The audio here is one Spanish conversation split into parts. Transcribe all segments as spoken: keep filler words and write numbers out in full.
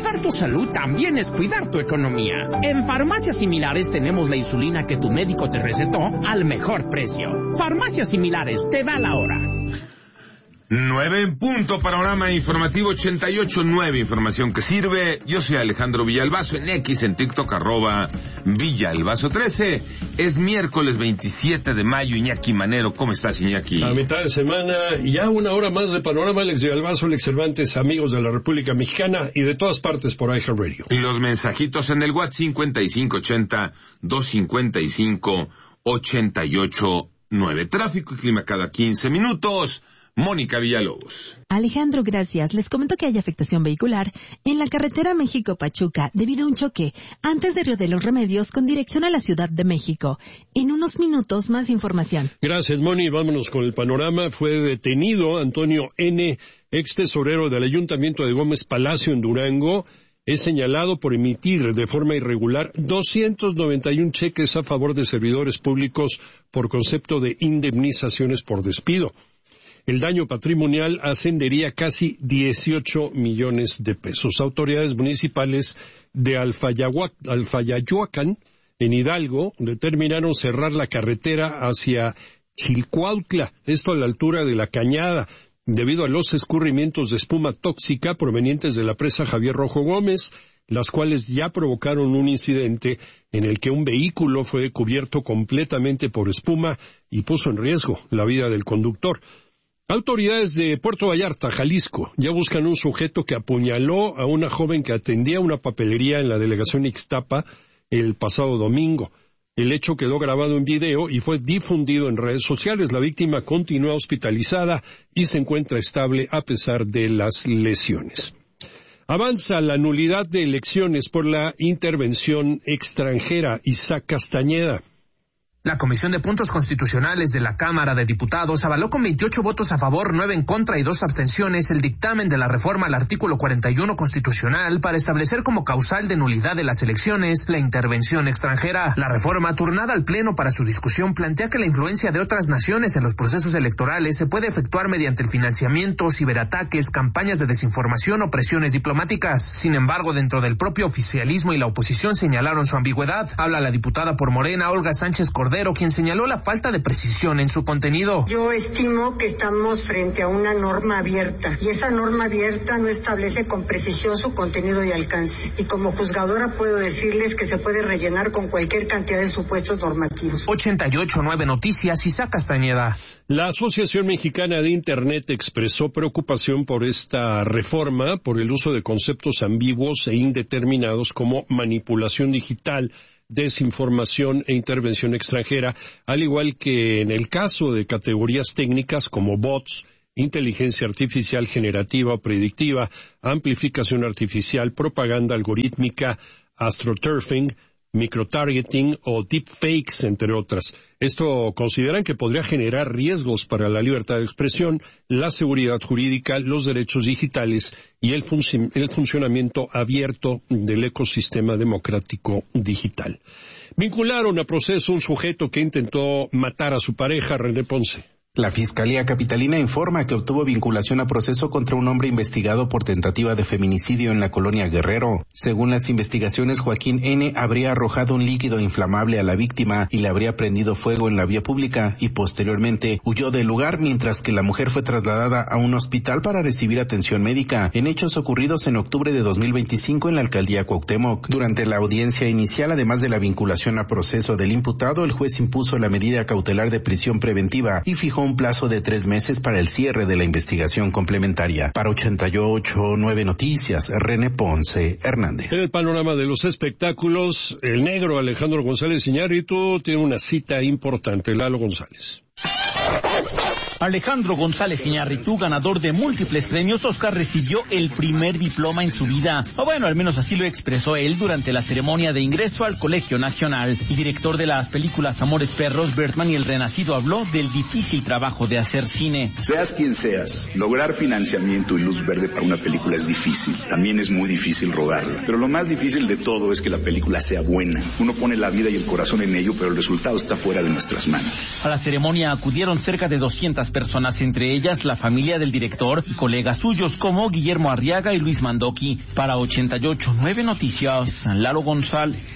Cuidar tu salud también es cuidar tu economía. En Farmacias Similares tenemos la insulina que tu médico te recetó al mejor precio. Farmacias Similares te da la hora. Nueve en punto, panorama informativo ochenta y ocho nueve, información que sirve. Yo soy Alejandro Villalbazo, en X, en TikTok, arroba Villalbazo trece. Es miércoles veintisiete de mayo. Iñaki Manero, ¿cómo estás, Iñaki? A mitad de semana, y ya una hora más de panorama. Alex Villalbazo, Alex Cervantes, amigos de la República Mexicana y de todas partes por iHeartRadio. Y los mensajitos en el WhatsApp cincuenta y cinco ochenta, doscientos cincuenta y cinco, ochenta y ocho nueve. Tráfico y clima cada quince minutos. Mónica Villalobos. Alejandro, gracias. Les comento que hay afectación vehicular en la carretera México-Pachuca debido a un choque antes de Río de los Remedios con dirección a la Ciudad de México. En unos minutos, más información. Gracias, Moni. Vámonos con el panorama. Fue detenido Antonio N., ex tesorero del Ayuntamiento de Gómez Palacio en Durango. Es señalado por emitir de forma irregular doscientos noventa y un cheques a favor de servidores públicos por concepto de indemnizaciones por despido. El daño patrimonial ascendería casi dieciocho millones de pesos. Autoridades municipales de Alfayayoacán, en Hidalgo, determinaron cerrar la carretera hacia Chilcuautla, esto a la altura de La Cañada, debido a los escurrimientos de espuma tóxica provenientes de la presa Javier Rojo Gómez, las cuales ya provocaron un incidente en el que un vehículo fue cubierto completamente por espuma y puso en riesgo la vida del conductor. Autoridades de Puerto Vallarta, Jalisco, ya buscan un sujeto que apuñaló a una joven que atendía una papelería en la delegación Ixtapa el pasado domingo. El hecho quedó grabado en video y fue difundido en redes sociales. La víctima continúa hospitalizada y se encuentra estable a pesar de las lesiones. Avanza la nulidad de elecciones por la intervención extranjera. Isaac Castañeda. La Comisión de Puntos Constitucionales de la Cámara de Diputados avaló con veintiocho votos a favor, nueve en contra y dos abstenciones el dictamen de la reforma al artículo cuarenta y uno constitucional para establecer como causal de nulidad de las elecciones la intervención extranjera. La reforma, turnada al Pleno para su discusión, plantea que la influencia de otras naciones en los procesos electorales se puede efectuar mediante el financiamiento, ciberataques, campañas de desinformación o presiones diplomáticas. Sin embargo, dentro del propio oficialismo y la oposición señalaron su ambigüedad. Habla la diputada por Morena, Olga Sánchez Cordero, quien señaló la falta de precisión en su contenido. Yo estimo que estamos frente a una norma abierta y esa norma abierta no establece con precisión su contenido y alcance. Y como juzgadora puedo decirles que se puede rellenar con cualquier cantidad de supuestos normativos. ochenta y ocho nueve Noticias, Isaac Castañeda. La Asociación Mexicana de Internet expresó preocupación por esta reforma, por el uso de conceptos ambiguos e indeterminados como manipulación digital, desinformación e intervención extranjera, al igual que en el caso de categorías técnicas como bots, inteligencia artificial generativa o predictiva, amplificación artificial, propaganda algorítmica, astroturfing, microtargeting o deepfakes, entre otras. Esto consideran que podría generar riesgos para la libertad de expresión, la seguridad jurídica, los derechos digitales y el, func- el funcionamiento abierto del ecosistema democrático digital. Vincularon a proceso un sujeto que intentó matar a su pareja, René Ponce. La Fiscalía Capitalina informa que obtuvo vinculación a proceso contra un hombre investigado por tentativa de feminicidio en la colonia Guerrero. Según las investigaciones, Joaquín N. habría arrojado un líquido inflamable a la víctima y le habría prendido fuego en la vía pública y posteriormente huyó del lugar, mientras que la mujer fue trasladada a un hospital para recibir atención médica, en hechos ocurridos en octubre de dos mil veinticinco en la alcaldía Cuauhtémoc. Durante la audiencia inicial, además de la vinculación a proceso del imputado, el juez impuso la medida cautelar de prisión preventiva y fijó un plazo de tres meses para el cierre de la investigación complementaria. Para ochenta y ocho nueve Noticias, René Ponce Hernández. En el panorama de los espectáculos, el negro Alejandro González Iñárritu tiene una cita importante. Lalo González. Alejandro González Iñárritu, ganador de múltiples premios Oscar, recibió el primer diploma en su vida. O bueno, al menos así lo expresó él durante la ceremonia de ingreso al Colegio Nacional. El director de las películas Amores Perros, Bertman y El Renacido, habló del difícil trabajo de hacer cine. Seas quien seas, lograr financiamiento y luz verde para una película es difícil. También es muy difícil rodarla. Pero lo más difícil de todo es que la película sea buena. Uno pone la vida y el corazón en ello, pero el resultado está fuera de nuestras manos. A la ceremonia acudieron cerca de doscientas personas, entre ellas la familia del director y colegas suyos como Guillermo Arriaga y Luis Mandoki. Para ochenta y ocho punto nueve Noticias, Lalo González.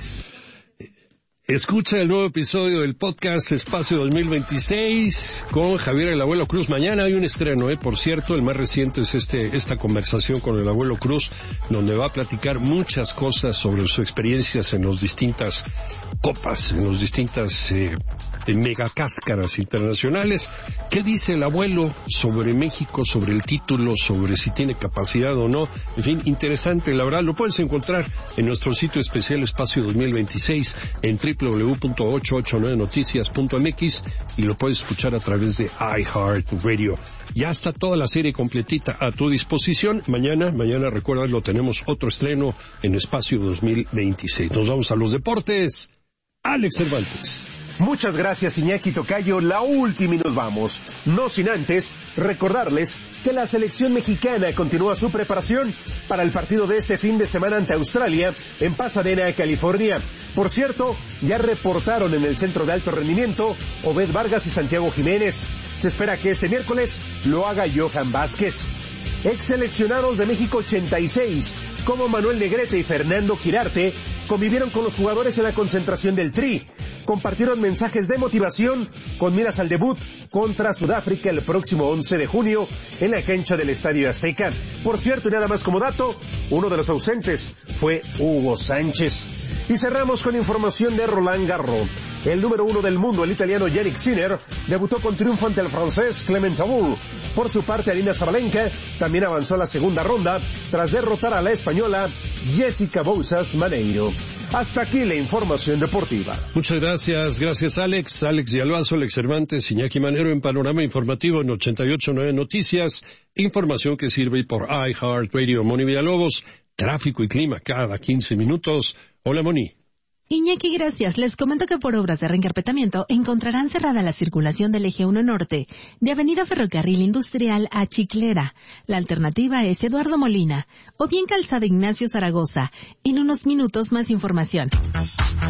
Escucha el nuevo episodio del podcast Espacio dos mil veintiséis con Javier el Abuelo Cruz. Mañana hay un estreno, eh, por cierto, el más reciente es este esta conversación con el Abuelo Cruz, donde va a platicar muchas cosas sobre sus experiencias en las distintas copas, en las distintas eh, megacáscaras internacionales. ¿Qué dice el abuelo sobre México, sobre el título, sobre si tiene capacidad o no? En fin, interesante, la verdad, lo puedes encontrar en nuestro sitio especial Espacio dos mil veintiséis en doble u doble u doble u punto ochocientos ochenta y nueve noticias punto m x y lo puedes escuchar a través de iHeartRadio. Ya está toda la serie completita a tu disposición. Mañana, mañana recuerda, lo tenemos otro estreno en Espacio dos mil veintiséis. Nos vamos a los deportes. Alex Cervantes. Muchas gracias, Iñaki Tocayo. La última y nos vamos. No sin antes recordarles que la selección mexicana continúa su preparación para el partido de este fin de semana ante Australia en Pasadena, California. Por cierto, ya reportaron en el centro de alto rendimiento Obed Vargas y Santiago Jiménez. Se espera que este miércoles lo haga Johan Vázquez. Ex seleccionados de México ochenta y seis, como Manuel Negrete y Fernando Quirarte, convivieron con los jugadores en la concentración del Tri. Compartieron mensajes de motivación con miras al debut contra Sudáfrica el próximo once de junio en la cancha del Estadio Azteca. Por cierto, y nada más como dato, uno de los ausentes fue Hugo Sánchez. Y cerramos con información de Roland Garros. El número uno del mundo, el italiano Yannick Sinner, debutó con triunfo ante el francés Clement Tabour. Por su parte, Arina Sabalenka también avanzó a la segunda ronda tras derrotar a la española Jessica Bouzas Maneiro. Hasta aquí la información deportiva. Muchas gracias, gracias Alex, Alex Villalbazo, Alex Cervantes, Iñaki Manero en Panorama Informativo en ochenta y ocho punto nueve Noticias, información que sirve por iHeartRadio. Moni Villalobos, tráfico y clima cada quince minutos. Hola Moni. Iñaki, gracias. Les comento que por obras de reencarpetamiento encontrarán cerrada la circulación del eje uno Norte, de Avenida Ferrocarril Industrial a Chiclera. La alternativa es Eduardo Molina, o bien Calzada Ignacio Zaragoza. En unos minutos más información.